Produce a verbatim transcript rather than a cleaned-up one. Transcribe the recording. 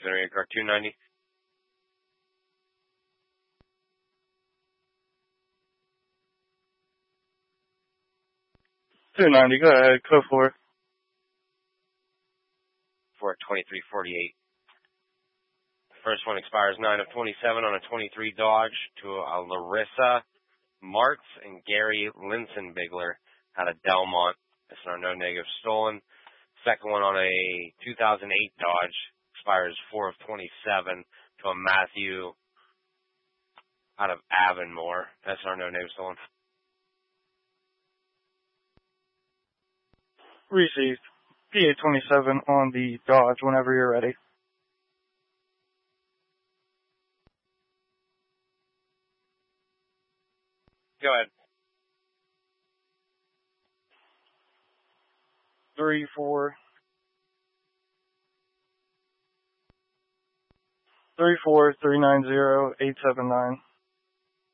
Generator car two ninety. two ninety, go ahead, code four. For twenty-three forty-eight. First one expires nine of twenty-seven on a twenty-three Dodge to a Larissa Martz and Gary Linsenbigler out of Delmont. S N R no negative stolen. Second one on a two thousand eight Dodge expires four of twenty-seven to a Matthew out of Avonmore. S N R no negative stolen. Received. P A twenty-seven on the Dodge whenever you're ready. Go ahead. Three four. Three four three nine zero eight seven nine.